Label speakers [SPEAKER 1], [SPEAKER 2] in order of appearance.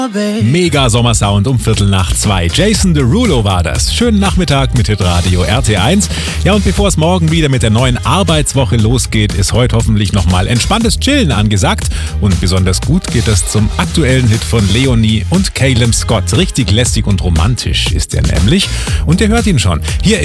[SPEAKER 1] Mega Sommersound um 2:15. Jason Derulo war das. Schönen Nachmittag mit Hitradio RT1. Ja, und bevor es morgen wieder mit der neuen Arbeitswoche losgeht, ist heute hoffentlich nochmal entspanntes Chillen angesagt. Und besonders gut geht es zum aktuellen Hit von Leonie und Caleb Scott. Richtig lässig und romantisch ist er nämlich. Und ihr hört ihn schon. Hier